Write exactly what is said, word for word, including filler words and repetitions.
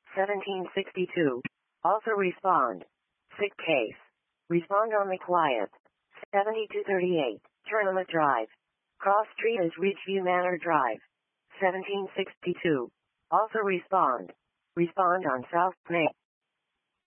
seventeen sixty-two. Also respond. Sick case. Respond on the quiet. seventy-two thirty-eight. Tournament Drive. Cross Street is Ridgeview Manor Drive. seventeen sixty-two. Also respond. Respond on South Main.